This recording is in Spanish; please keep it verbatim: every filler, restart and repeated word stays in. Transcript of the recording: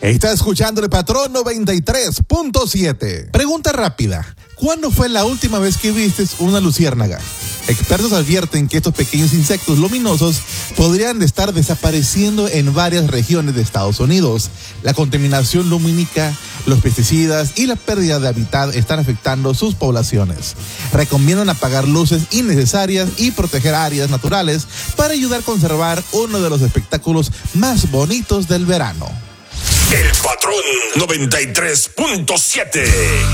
Está escuchando el Patrón noventa y tres punto siete. Pregunta rápida. ¿Cuándo fue la última vez que viste una luciérnaga? Expertos advierten que estos pequeños insectos luminosos podrían estar desapareciendo en varias regiones de Estados Unidos. La contaminación lumínica, los pesticidas y la pérdida de hábitat están afectando sus poblaciones. Recomiendan apagar luces innecesarias y proteger áreas naturales para ayudar a conservar uno de los espectáculos más bonitos del verano. El Patrón noventa y tres punto siete.